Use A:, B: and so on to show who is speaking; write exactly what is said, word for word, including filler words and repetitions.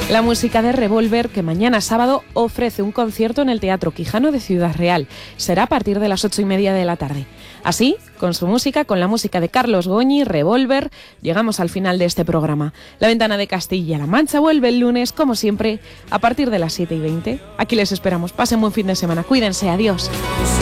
A: La música de Revolver, que mañana sábado ofrece un concierto en el Teatro Quijano de Ciudad Real. Será a partir de las ocho y media de la tarde. Así, con su música, con la música de Carlos Goñi, Revolver, llegamos al final de este programa. La Ventana de Castilla-La Mancha vuelve el lunes, como siempre, a partir de las siete y veinte. Aquí les esperamos. Pasen buen fin de semana. Cuídense. Adiós.